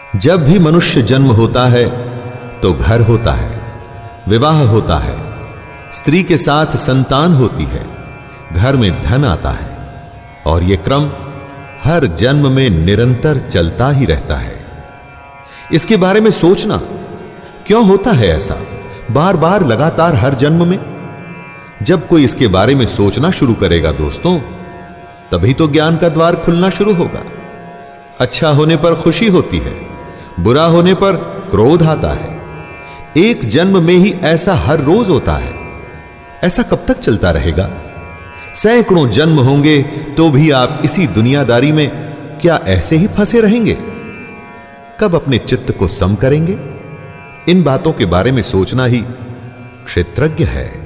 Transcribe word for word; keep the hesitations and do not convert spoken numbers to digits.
जब भी मनुष्य जन्म होता है तो घर होता है, विवाह होता है, स्त्री के साथ संतान होती है, घर में धन आता है और यह क्रम हर जन्म में निरंतर चलता ही रहता है। इसके बारे में सोचना, क्यों होता है ऐसा बार बार लगातार हर जन्म में? जब कोई इसके बारे में सोचना शुरू करेगा दोस्तों, तभी तो ज्ञान का द्वार खुलना शुरू होगा। अच्छा होने पर खुशी होती है, बुरा होने पर क्रोध आता है। एक जन्म में ही ऐसा हर रोज होता है। ऐसा कब तक चलता रहेगा? सैकड़ों जन्म होंगे तो भी आप इसी दुनियादारी में क्या ऐसे ही फंसे रहेंगे? कब अपने चित्त को सम करेंगे? इन बातों के बारे में सोचना ही क्षेत्रज्ञ है।